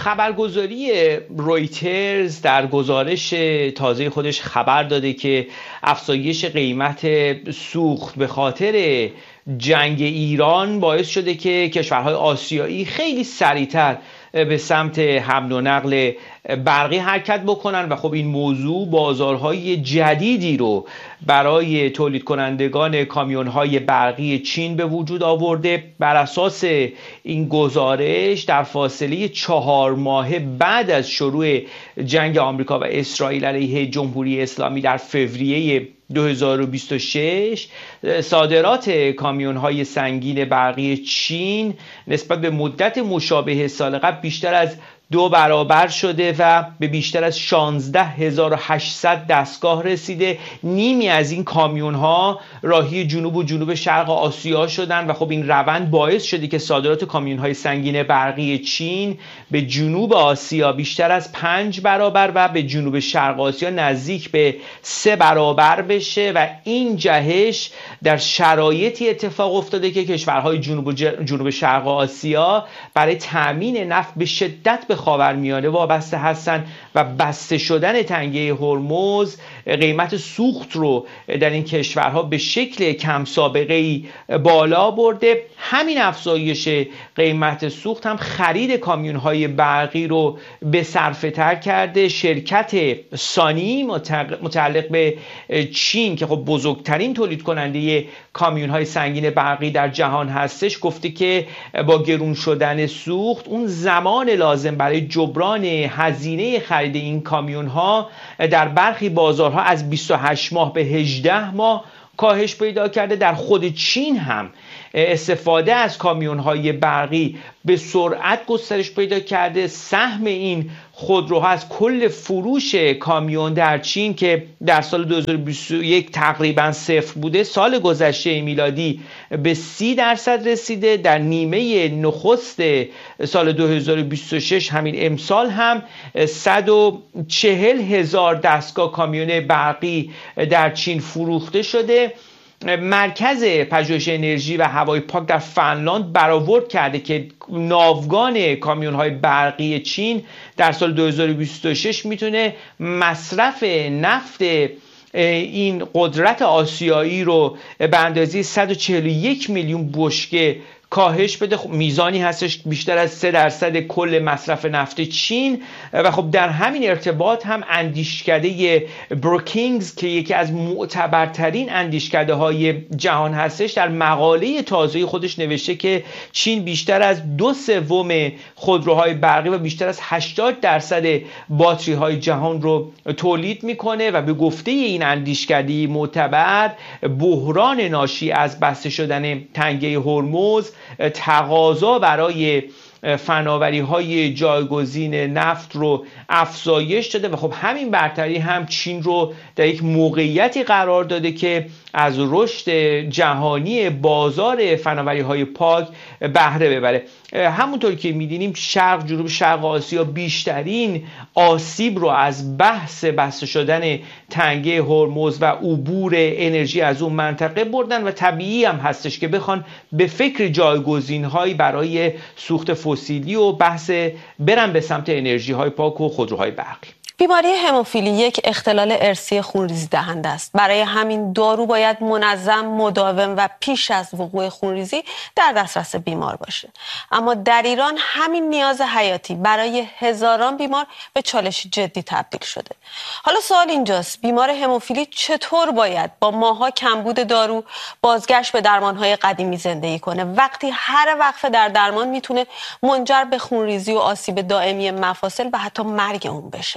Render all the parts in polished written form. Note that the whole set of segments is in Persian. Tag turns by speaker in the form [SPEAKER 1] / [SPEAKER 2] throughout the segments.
[SPEAKER 1] خبرگزاری رویترز در گزارش تازه خودش خبر داده که افزایش قیمت سوخت به خاطر جنگ ایران باعث شده که کشورهای آسیایی خیلی سریعتر به سمت حمل و نقل برقی حرکت بکنن و خب این موضوع بازارهای جدیدی رو برای تولید کنندگان کامیون‌های برقی چین به وجود آورده. بر اساس این گزارش در فاصله 4 ماه بعد از شروع جنگ آمریکا و اسرائیل علیه جمهوری اسلامی در فوریه 2026 صادرات کامیون‌های سنگین برقی چین نسبت به مدت مشابه سال قبل بیشتر از 2 برابر شده و به بیشتر از 16800 دستگاه رسیده. نیمی از این کامیون ها راهی جنوب و جنوب شرق آسیا شدن و خب این روند باعث شده که صادرات کامیون های سنگین برقی چین به جنوب آسیا بیشتر از 5 برابر و به جنوب شرق آسیا نزدیک به 3 برابر بشه و این جهش در شرایطی اتفاق افتاده که کشورهای جنوب شرق آسیا برای تامین نفت به شدت به خاورمیانه وابسته هستند و بسته شدن تنگه هرمز قیمت سوخت رو در این کشورها به شکل کم سابقه‌ای بالا برده. همین افزایش قیمت سوخت هم خرید کامیون‌های برقی رو به صرفه تر کرده. شرکت سانی متعلق به چین که خب بزرگترین تولید کننده کامیون‌های سنگین برقی در جهان هستش گفته که با گرون شدن سوخت اون زمان لازم برای جبران هزینه خرید این کامیون‌ها در برخی بازارها از 28 ماه به 18 ماه کاهش پیدا کرده. در خود چین هم استفاده از کامیون‌های برقی به سرعت گسترش پیدا کرده. سهم این خودروها از کل فروش کامیون در چین که در سال 2021 تقریبا صفر بوده، سال گذشته میلادی به 30% رسیده. در نیمه نخست سال 2026 همین امسال هم 140,000 دستگاه کامیون برقی در چین فروخته شده. مرکز پژوهش انرژی و هوای پاک در فنلاند برآورد کرده که ناوگان کامیون‌های برقی چین در سال 2026 میتونه مصرف نفت این قدرت آسیایی رو به اندازه 141 میلیون بشکه کاهش بده. خب میزانی هستش بیشتر از 3% کل مصرف نفت چین و خب در همین ارتباط هم اندیشکده بروکینگز که یکی از معتبرترین اندیشکده های جهان هستش در مقاله تازه خودش نوشته که چین بیشتر از 2/3 خودروهای برقی و بیشتر از 80% باتری های جهان رو تولید میکنه و به گفته این اندیشکده معتبر بحران ناشی از بسته شدن تنگه هرمز تقاضا برای فناوری‌های جایگزین نفت رو افزایش داده و خب همین برتری هم چین رو در یک موقعیتی قرار داده که از رشد جهانی بازار فناوری‌های پاک بهره ببره. همونطور که می‌دونیم جنوب شرق آسیا بیشترین آسیب رو از بحث بسته شدن تنگه هرمز و عبور انرژی از اون منطقه بردن و طبیعی هم هستش که بخوان به فکر جایگزین‌هایی برای سوخت فسیلی و بحث برن به سمت انرژی‌های پاک و خودروهای برقی.
[SPEAKER 2] بیماری هموفیلی یک اختلال ارثی خونریزی دهنده است. برای همین دارو باید منظم، مداوم و پیش از وقوع خونریزی در دسترس بیمار باشه. اما در ایران همین نیاز حیاتی برای هزاران بیمار به چالش جدی تبدیل شده. حالا سوال اینجاست، بیمار هموفیلی چطور باید با ماها کمبود دارو بازگشت به درمانهای قدیمی زندگی کنه وقتی هر وقفه در درمان میتونه منجر به خونریزی و آسیب دائمی مفاصل و حتی مرگ اون بشه؟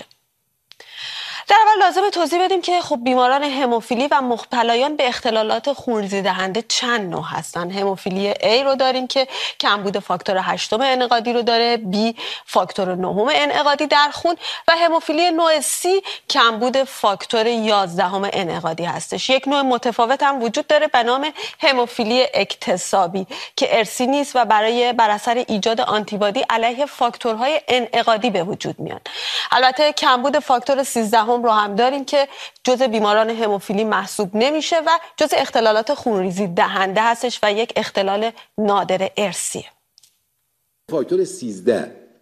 [SPEAKER 2] در اول لازم توضیح بدیم که خب بیماران هموفیلی و مبتلایان به اختلالات خونریزی دهنده چند نوع هستن. هموفیلی A رو داریم که کمبود فاکتور 8 انعقادی رو داره، B فاکتور 9 انعقادی در خون و هموفیلی نوع C کمبود فاکتور 11 انعقادی هستش. یک نوع متفاوت هم وجود داره به نام هموفیلی اکتسابی که ارثی نیست و بر اثر ایجاد آنتیبادی علیه فاکتورهای انعقادی به وجود میاد. البته کمبود فاکتور 13 رو هم داریم که جزء بیماران هموفیلی محسوب نمیشه و جزء اختلالات خونریزی دهنده هستش و یک اختلال نادر ارثیه.
[SPEAKER 3] فاکتور 13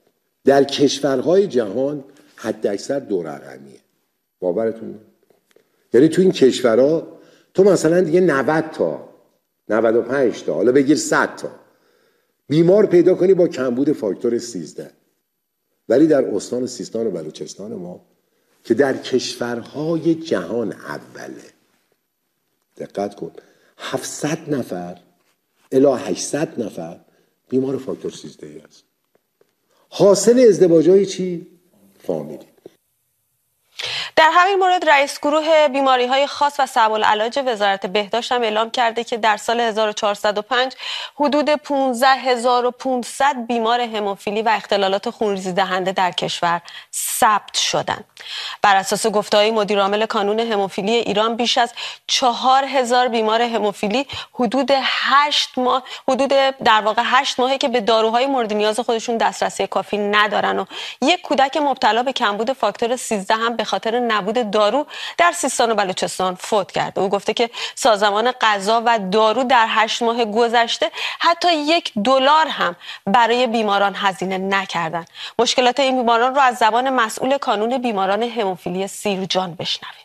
[SPEAKER 3] در کشورهای جهان حداکثر 2 رقمیه. باورتون نمیاد. یعنی تو این کشورها تو مثلا دیگه 90 تا 95 تا حالا بگیر 100 تا بیمار پیدا کنی با کمبود فاکتور 13، ولی در استان سیستان و بلوچستان ما که در کشورهای جهان اوله، دقت کن، 700 نفر الی 800 نفر بیمار فاکتور 13 است. حاصل ازدواج‌های چی؟ فامیلی.
[SPEAKER 2] در همین مورد رئیس گروه بیماری‌های خاص و صعب العلاج وزارت بهداشت هم اعلام کرده که در سال 1405 حدود 15500 بیمار هموفیلی و اختلالات خونریزی دهنده در کشور ثبت شدند. بر اساس گفته‌های مدیر عامل کانون هموفیلی ایران بیش از 4000 بیمار هموفیلی حدود 8 ماهه که به داروهای مورد نیاز خودشون دسترسی کافی ندارن و یک کودک مبتلا به کمبود فاکتور 13 هم به خاطر نبود دارو در سیستان و بلوچستان فوت کرده. او گفته که سازمان غذا و دارو در 8 ماه گذشته حتی $1 هم برای بیماران هزینه نکردند. مشکلات این بیماران رو از زبان مسئول کانون بیماران هموفیلی سیرجان بشنویم.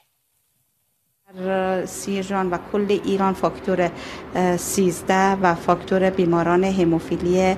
[SPEAKER 4] سیرجان و کل ایران فاکتور 13 و فاکتور بیماران هموفیلی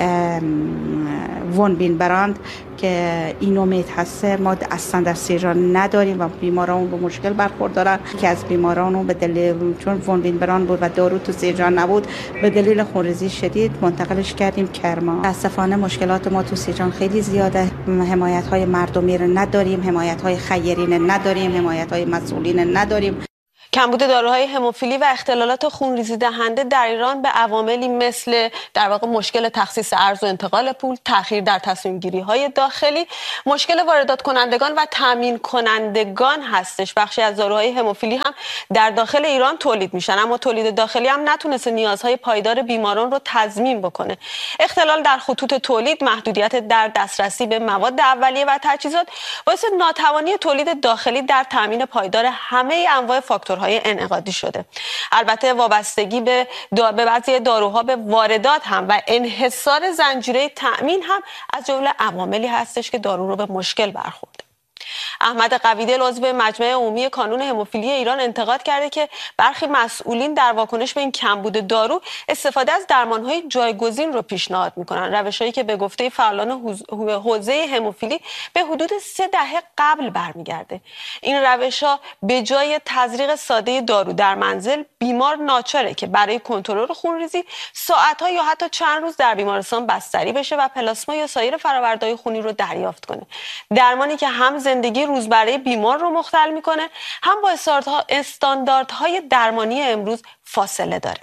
[SPEAKER 4] وون بین براند که اینومیت هسته ما اصلا در سیرجان نداریم و بیماران با مشکل برخوردارن که از بیماران به دلیل چون وون بین براند بود و دارو تو سیرجان نبود به دلیل خونریزی شدید منتقلش کردیم کرمان. متاسفانه مشکلات ما تو سیرجان خیلی زیاده. حمایت های مردمی رو نداریم، حمایت های خیرین نداریم، حمایت های مسئولین نداریم.
[SPEAKER 2] کمبود داروهای هموفیلی و اختلالات خونریزی دهنده در ایران به عواملی مثل در واقع مشکل تخصیص ارز و انتقال پول، تأخیر در تصمیم گیری های داخلی، مشکل واردات کنندگان و تامین کنندگان هستش. بخشی از داروهای هموفیلی هم در داخل ایران تولید میشن اما تولید داخلی هم نتونسته نیازهای پایدار بیماران رو تضمین بکنه. اختلال در خطوط تولید، محدودیت در دسترسی به مواد اولیه و تجهیزات باعث ناتوانی تولید داخلی در تامین پایدار همه انواع فاکتورهای انعقادی شده. البته وابستگی به بعضی داروها به واردات هم و انحصار زنجیره تأمین هم از جمله عواملی هستش که دارو رو به مشکل برخورده. احمد قویدل عضو مجمع عمومی کانون هموفیلی ایران انتقاد کرده که برخی مسئولین در واکنش به این کمبود دارو استفاده از درمان‌های جایگزین رو پیشنهاد می‌کنند، روش‌هایی که به گفته فعالان حوزه هموفیلی به حدود 3 دهه قبل برمیگرده. این روش‌ها به جای تزریق ساده دارو در منزل، بیمار ناچاره که برای کنترل خونریزی ساعت‌ها یا حتی چند روز در بیمارستان بستری بشه و پلاسما یا سایر فرآوردهای خونی رو دریافت کنه. درمانی که هم زندگی روزمره بیمار رو مختل میکنه هم با استانداردهای درمانی امروز فاصله داره.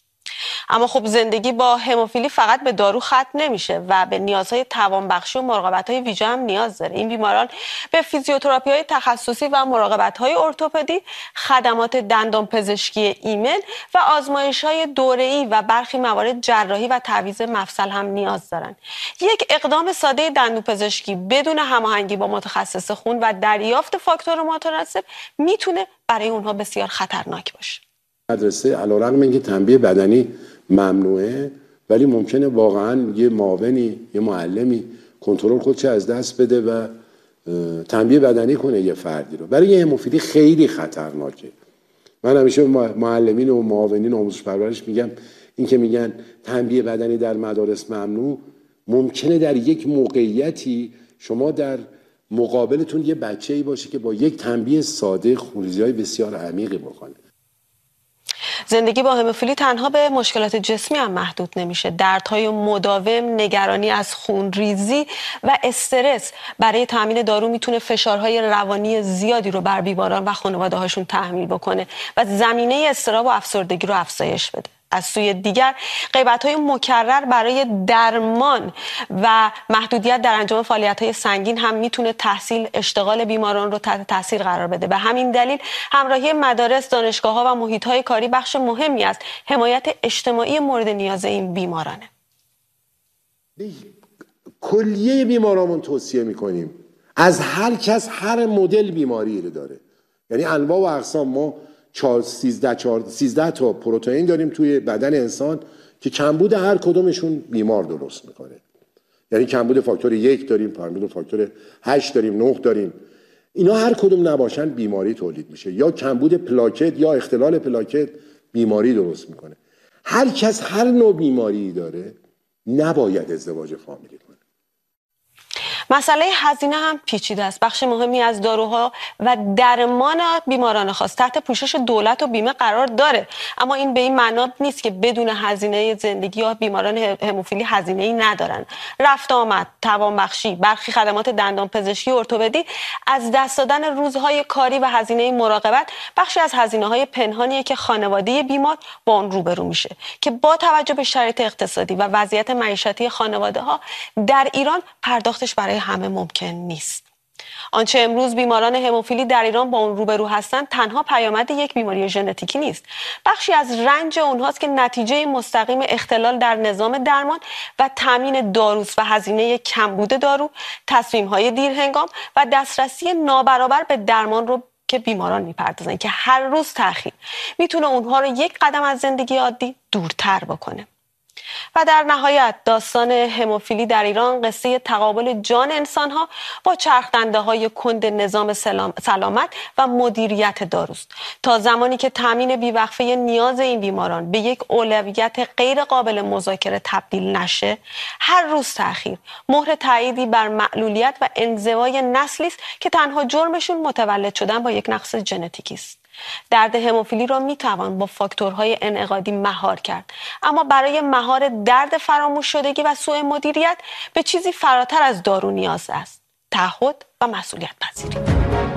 [SPEAKER 2] اما خب زندگی با هموفیلی فقط به دارو ختم نمیشه و به نیازهای توانبخشی و مراقبت‌های ویژه هم نیاز داره. این بیماران به فیزیوتراپی‌های تخصصی و مراقبت‌های ارتوپدی، خدمات دندانپزشکی ایمن و آزمایش‌های دوره‌ای و برخی موارد جراحی و تعویض مفصل هم نیاز دارن. یک اقدام ساده دندانپزشکی بدون هماهنگی با متخصص خون و دریافت فاکتور متناسب میتونه برای اونها بسیار خطرناک باشه.
[SPEAKER 3] مدرسه علیرغم اینکه تنبیه بدنی ممنوعه ولی ممکنه واقعا یه معاونی، یه معلمی کنترل خودش از دست بده و تنبیه بدنی کنه یه فردی رو. برای یه هموفیلی خیلی خطرناکه. من همیشه معلمین و معاونین آموزش پرورش میگم این که میگن تنبیه بدنی در مدارس ممنوع، ممکنه در یک موقعیتی شما در مقابلتون یه بچه‌ای باشه که با یک تنبیه ساده خونریزی‌های بسیار عمیقی بکنه.
[SPEAKER 2] زندگی با هموفیلی تنها به مشکلات جسمی هم محدود نمیشه. دردهای مداوم، نگرانی از خونریزی و استرس برای تامین دارو میتونه فشارهای روانی زیادی رو بر بیماران و خانواده هاشون تحمیل بکنه و زمینه اضطراب و افسردگی رو افزایش بده. از سوی دیگر غیبت‌های مکرر برای درمان و محدودیت در انجام فعالیت‌های سنگین هم میتونه تحصیل اشتغال بیماران رو تحت تاثیر قرار بده. به همین دلیل همراهی مدارس، دانشگاه‌ها و محیط‌های کاری بخش مهمی از حمایت اجتماعی مورد نیاز این بیمارانه.
[SPEAKER 3] کلیه بیمارامون توصیه می‌کنیم از هر کس هر مدل بیماری رو داره، یعنی انواع و اقسام. ما 13 تا پروتئین داریم توی بدن انسان که کمبود هر کدومشون بیمار درست میکنه. یعنی کمبود فاکتور 1 داریم، کمبود فاکتور 8 داریم، 9 داریم. اینا هر کدوم نباشن بیماری تولید میشه. یا کمبود پلاکت یا اختلال پلاکت بیماری درست میکنه. هر کس هر نوع بیماری داره نباید ازدواج فامیلی کنه.
[SPEAKER 2] مسئله هزینه هم پیچیده است. بخش مهمی از داروها و درمان بیماران خاص تحت پوشش دولت و بیمه قرار داره، اما این به این معنا نیست که بدون هزینه زندگی یا بیماران هموفیلی هزینه‌ای ندارن. رفت آمد، توانبخشی، برخی خدمات دندانپزشکی و ارتوپدی، از دست دادن روزهای کاری و هزینه مراقبت بخشی از هزینه‌های پنهانیه که خانواده بیمار با اون روبرو میشه که با توجه به شرایط اقتصادی و وضعیت معیشتی خانواده‌ها در ایران پرداختش برای همه ممکن نیست. آنچه امروز بیماران هموفیلی در ایران با اون روبرو هستند تنها پیامد یک بیماری ژنتیکی نیست. بخشی از رنج اونهاست که نتیجه مستقیم اختلال در نظام درمان و تامین داروست و هزینه کمبود دارو، تصمیم‌های دیرهنگام و دسترسی نابرابر به درمان رو که بیماران میپردازن که هر روز تأخیر میتونه اونها رو یک قدم از زندگی عادی دورتر بکنه. و در نهایت داستان هموفیلی در ایران قصه تقابل جان انسانها با چرخدنده‌های کند نظام سلامت و مدیریت داروست. تا زمانی که تامین بیوقفه نیاز این بیماران به یک اولویت غیر قابل مذاکره تبدیل نشه، هر روز تأخیر مهر تأییدی بر معلولیت و انزوای نسلی است که تنها جرمشون متولد شدن با یک نقص ژنتیکی است. درد هموفیلی را میتوان با فاکتورهای انعقادی مهار کرد، اما برای مهار درد فراموش شدگی و سوء مدیریت به چیزی فراتر از دارو نیاز است: تعهد و مسئولیت پذیری.